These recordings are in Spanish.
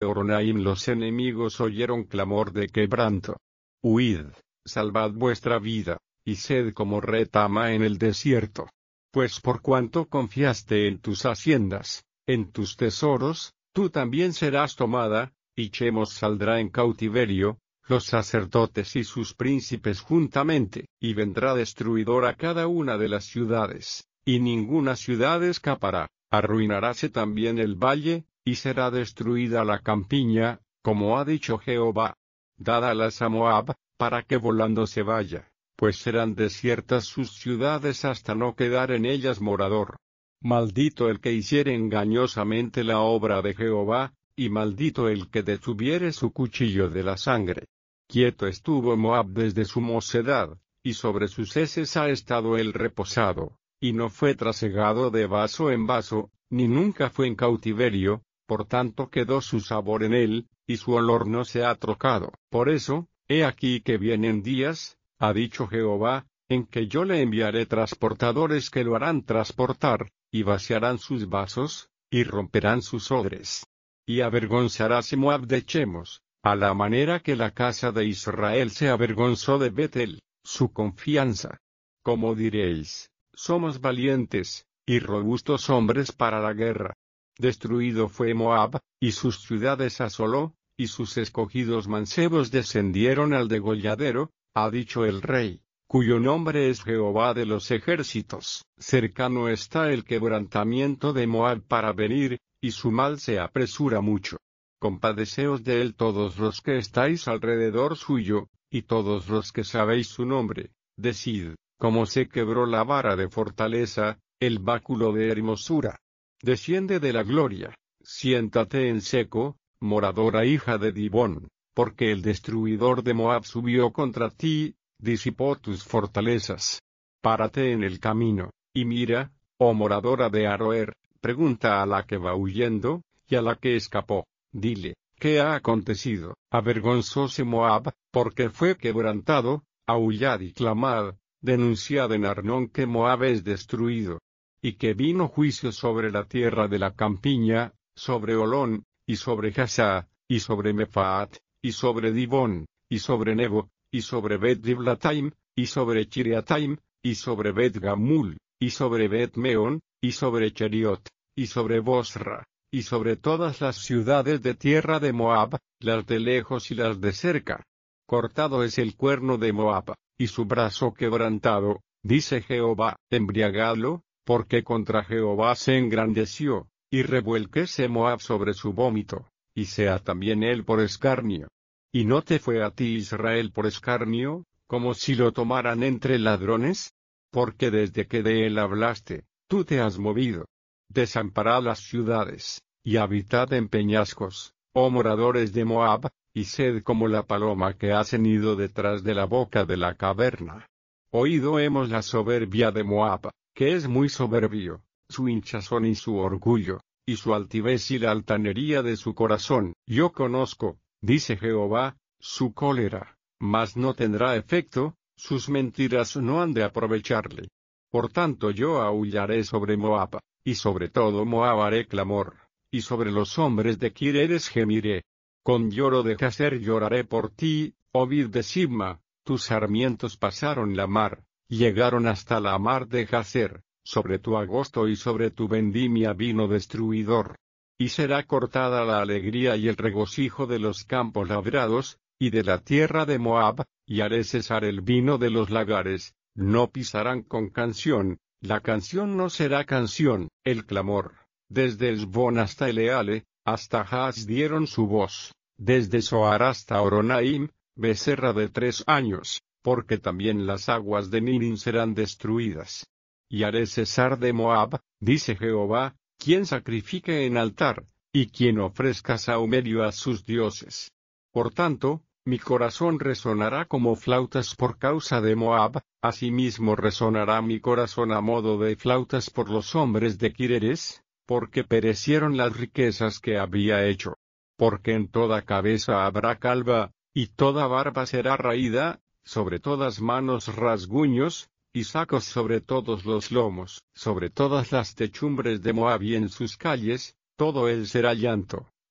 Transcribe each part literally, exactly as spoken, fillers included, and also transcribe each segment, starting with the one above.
Horonaim los enemigos oyeron clamor de quebranto. Huid, salvad vuestra vida, y sed como retama en el desierto. Pues por cuanto confiaste en tus haciendas, en tus tesoros, tú también serás tomada, y Chemos saldrá en cautiverio, los sacerdotes y sus príncipes juntamente, y vendrá destruidor a cada una de las ciudades, y ninguna ciudad escapará, arruinaráse también el valle, y será destruida la campiña, como ha dicho Jehová. Dádalas a Moab, para que volando se vaya, pues serán desiertas sus ciudades hasta no quedar en ellas morador. Maldito el que hiciere engañosamente la obra de Jehová, y maldito el que detuviere su cuchillo de la sangre. Quieto estuvo Moab desde su mocedad, y sobre sus heces ha estado él reposado, y no fue trasegado de vaso en vaso, ni nunca fue en cautiverio, por tanto quedó su sabor en él, y su olor no se ha trocado. Por eso, he aquí que vienen días, ha dicho Jehová, en que yo le enviaré transportadores que lo harán transportar, y vaciarán sus vasos, y romperán sus odres. Y avergonzaráse Moab de Chemos, a la manera que la casa de Israel se avergonzó de Betel, su confianza. Como diréis, somos valientes, y robustos hombres para la guerra. Destruido fue Moab, y sus ciudades asoló, y sus escogidos mancebos descendieron al degolladero, ha dicho el rey, cuyo nombre es Jehová de los ejércitos. Cercano está el quebrantamiento de Moab para venir, y su mal se apresura mucho. Compadeceos de él todos los que estáis alrededor suyo, y todos los que sabéis su nombre, decid, como se quebró la vara de fortaleza, el báculo de hermosura. Desciende de la gloria, siéntate en seco, moradora hija de Dibón, porque el destruidor de Moab subió contra ti, disipó tus fortalezas. Párate en el camino, y mira, oh moradora de Aroer, pregunta a la que va huyendo, y a la que escapó, dile, ¿qué ha acontecido? Avergonzóse Moab, porque fue quebrantado, aullad y clamad, denunciad en Arnón que Moab es destruido, y que vino juicio sobre la tierra de la campiña, sobre Olón, y sobre Jasá, y sobre Mefaat, y sobre Dibón, y sobre Nebo, y sobre Bet-Diblataim, y sobre Chiriataim, y sobre Bet-Gamul, y sobre Bet-Meón, y sobre Cheriot, y sobre Bosra, y sobre todas las ciudades de tierra de Moab, las de lejos y las de cerca. Cortado es el cuerno de Moab, y su brazo quebrantado, dice Jehová, embriagadlo, porque contra Jehová se engrandeció, y revuélquese Moab sobre su vómito, y sea también él por escarnio. ¿Y no te fue a ti Israel por escarnio, como si lo tomaran entre ladrones? Porque desde que de él hablaste, tú te has movido. Desamparad las ciudades, y habitad en peñascos, oh moradores de Moab, y sed como la paloma que ha cenido detrás de la boca de la caverna. Oído hemos la soberbia de Moab, que es muy soberbio, su hinchazón y su orgullo, y su altivez y la altanería de su corazón. Yo conozco, dice Jehová, su cólera, mas no tendrá efecto, sus mentiras no han de aprovecharle. Por tanto yo aullaré sobre Moab, y sobre todo Moab haré clamor, y sobre los hombres de Kireres gemiré. Con lloro de Jazer lloraré por ti, oh vid de Sibma, tus sarmientos pasaron la mar, llegaron hasta la mar de Jazer, sobre tu agosto y sobre tu vendimia vino destruidor. Y será cortada la alegría y el regocijo de los campos labrados, y de la tierra de Moab, y haré cesar el vino de los lagares, no pisarán con canción, la canción no será canción, el clamor, desde Esbón hasta Eleale, hasta Haz dieron su voz, desde Zoar hasta Horonaim, becerra de tres años, porque también las aguas de Nirin serán destruidas. Y haré cesar de Moab, dice Jehová, quien sacrifique en altar, y quien ofrezca sahumerio a sus dioses. Por tanto, mi corazón resonará como flautas por causa de Moab, asimismo resonará mi corazón a modo de flautas por los hombres de Kireres, porque perecieron las riquezas que había hecho. Porque en toda cabeza habrá calva, y toda barba será raída, sobre todas manos rasguños, y sacos sobre todos los lomos, sobre todas las techumbres de Moab y en sus calles, todo él será llanto,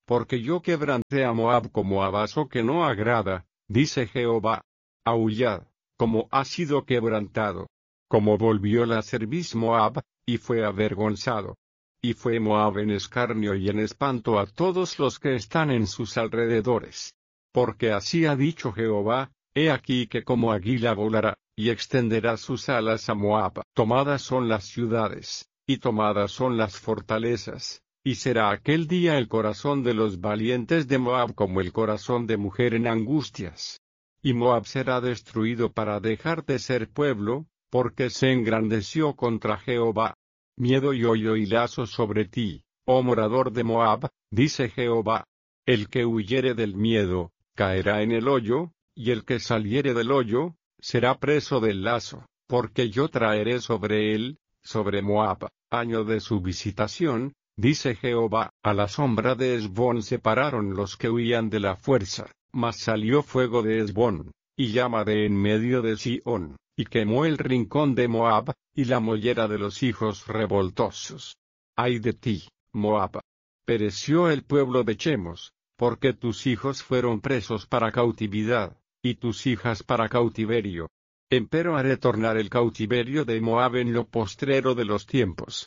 porque yo quebranté a Moab como a vaso que no agrada, dice Jehová. Aullad, como ha sido quebrantado. Como volvió la cerviz Moab, y fue avergonzado. Y fue Moab en escarnio y en espanto a todos los que están en sus alrededores. Porque así ha dicho Jehová, he aquí que como águila volará, y extenderá sus alas a Moab. Tomadas son las ciudades, y tomadas son las fortalezas, y será aquel día el corazón de los valientes de Moab como el corazón de mujer en angustias. Y Moab será destruido para dejar de ser pueblo, porque se engrandeció contra Jehová. Miedo y hoyo y lazo sobre ti, oh morador de Moab, dice Jehová. El que huyere del miedo, caerá en el hoyo, y el que saliere del hoyo, será preso del lazo, porque yo traeré sobre él, sobre Moab, año de su visitación, dice Jehová. A la sombra de Hesbón se pararon los que huían de la fuerza, mas salió fuego de Hesbón, y llama de en medio de Sión, y quemó el rincón de Moab, y la mollera de los hijos revoltosos. Ay de ti, Moab. Pereció el pueblo de Chemos, porque tus hijos fueron presos para cautividad, y tus hijas para cautiverio. Empero haré tornar el cautiverio de Moab en lo postrero de los tiempos.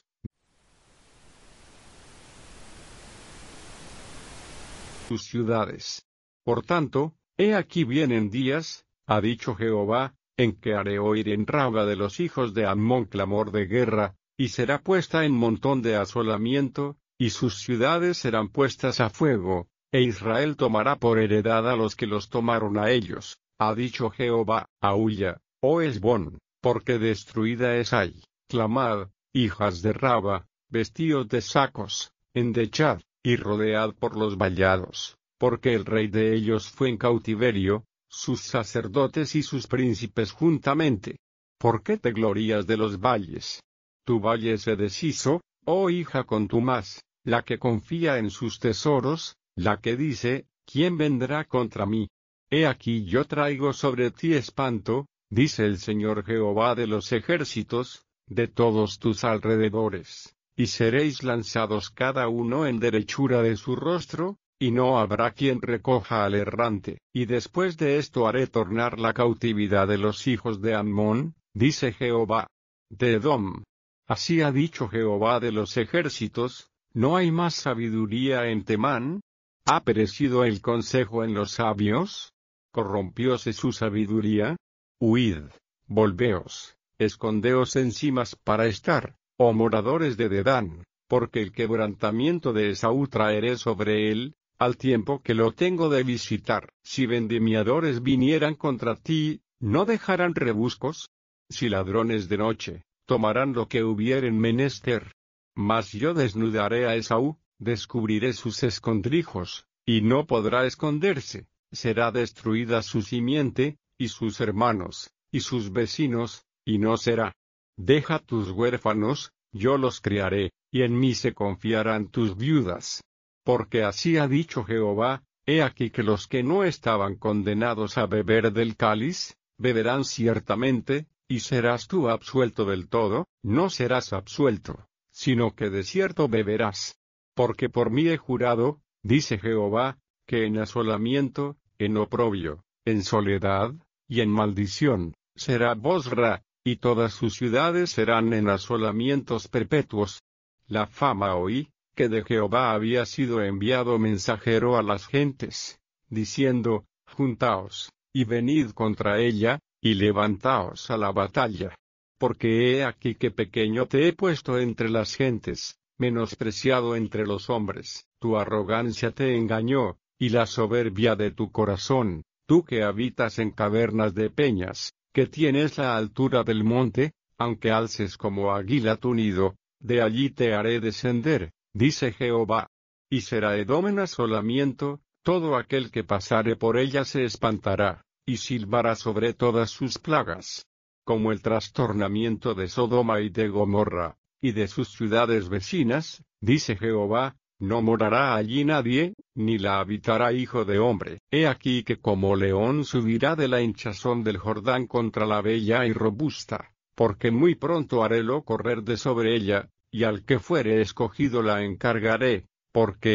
Tus ciudades. Por tanto, he aquí vienen días, ha dicho Jehová, en que haré oír en Raba de los hijos de Ammón clamor de guerra, y será puesta en montón de asolamiento, y sus ciudades serán puestas a fuego, e Israel tomará por heredad a los que los tomaron a ellos, ha dicho Jehová. Aulla, oh Hesbón, porque destruida es Ai. Clamad, hijas de Raba, vestíos de sacos, endechad, y rodead por los vallados, porque el rey de ellos fue en cautiverio, sus sacerdotes y sus príncipes juntamente. ¿Por qué te glorías de los valles? Tu valle se deshizo, oh hija contumaz, la que confía en sus tesoros, la que dice, ¿quién vendrá contra mí? He aquí yo traigo sobre ti espanto, dice el Señor Jehová de los ejércitos, de todos tus alrededores, y seréis lanzados cada uno en derechura de su rostro, y no habrá quien recoja al errante. Y después de esto haré tornar la cautividad de los hijos de Ammón, dice Jehová. De Edom. Así ha dicho Jehová de los ejércitos, ¿no hay más sabiduría en Temán? ¿Ha perecido el consejo en los sabios? ¿Corrompióse su sabiduría? Huid, volveos, escondeos encimas para estar, oh moradores de Dedán, porque el quebrantamiento de Esaú traeré sobre él, al tiempo que lo tengo de visitar. Si vendimiadores vinieran contra ti, ¿no dejarán rebuscos? Si ladrones de noche, tomarán lo que hubieren menester. Mas yo desnudaré a Esaú, descubriré sus escondrijos, y no podrá esconderse. Será destruida su simiente, y sus hermanos, y sus vecinos, y no será. Deja tus huérfanos, yo los criaré, y en mí se confiarán tus viudas. Porque así ha dicho Jehová, he aquí que los que no estaban condenados a beber del cáliz, beberán ciertamente, y serás tú absuelto del todo. No serás absuelto, sino que de cierto beberás. Porque por mí he jurado, dice Jehová, que en asolamiento, en oprobio, en soledad, y en maldición, será Bosra, y todas sus ciudades serán en asolamientos perpetuos. La fama oí, que de Jehová había sido enviado mensajero a las gentes, diciendo, juntaos, y venid contra ella, y levantaos a la batalla. Porque he aquí que pequeño te he puesto entre las gentes, menospreciado entre los hombres. Tu arrogancia te engañó, y la soberbia de tu corazón, tú que habitas en cavernas de peñas, que tienes la altura del monte, aunque alces como águila tu nido, de allí te haré descender, dice Jehová. Y será Edom en asolamiento, todo aquel que pasare por ella se espantará, y silbará sobre todas sus plagas. Como el trastornamiento de Sodoma y de Gomorra, y de sus ciudades vecinas, dice Jehová, no morará allí nadie, ni la habitará hijo de hombre. He aquí que como león subirá de la hinchazón del Jordán contra la bella y robusta, porque muy pronto harélo correr de sobre ella, y al que fuere escogido la encargaré, porque,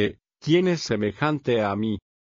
¿Quién es semejante a mí,